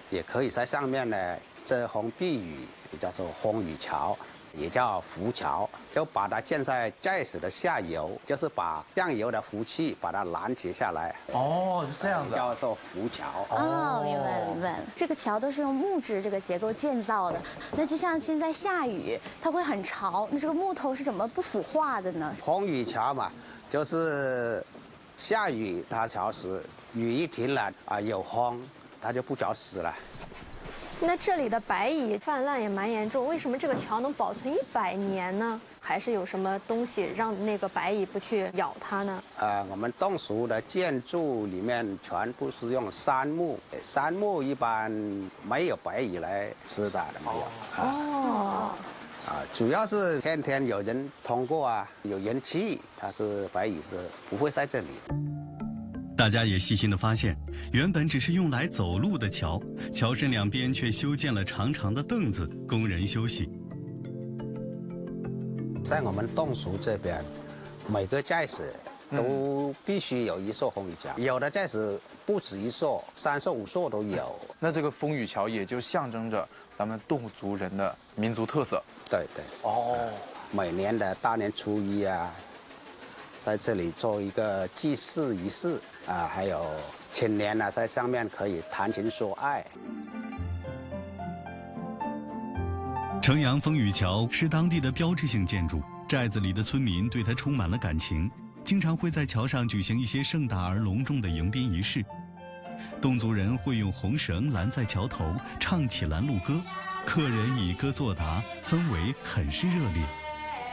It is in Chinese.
也可以在上面呢遮风避雨，也叫做风雨桥。也叫浮桥，就把它建在驾驶的下游，就是把上游的浮器把它拦截下来。 哦，是这样子， 叫做浮桥。 哦，明白了，明白了。这个桥都是用木质这个结构建造的，那就像现在下雨，它会很潮，那这个木头是怎么不腐化的呢？ 风雨桥嘛，就是下雨它潮湿，雨一停了啊，有风，它就不潮湿了。 那这里的白蚁泛滥也蛮严重，为什么这个桥能保存100年呢？还是有什么东西让那个白蚁不去咬它呢？ 我们侗族的建筑里面全部是用杉木，杉木一般没有白蚁来吃的，没有。 哦。 主要是天天有人通过啊，有人气，它是白蚁是不会在这里的。 大家也细心地发现，原本只是用来走路的桥，桥身两边却修建了长长的凳子，供人休息。 在我们侗族这边，每个寨子都必须有一座风雨桥，有的寨子不止一座，3座5座都有。 那这个风雨桥也就象征着咱们侗族人的民族特色。 对对。哦。每年的大年初1啊，在这里做一个祭祀仪式啊，还有青年呢在上面可以谈情说爱。 城阳风雨桥是当地的标志性建筑，寨子里的村民对它充满了感情，经常会在桥上举行一些盛大而隆重的迎宾仪式。侗族人会用红绳拦在桥头，唱起拦路歌，客人以歌作答，氛围很是热烈。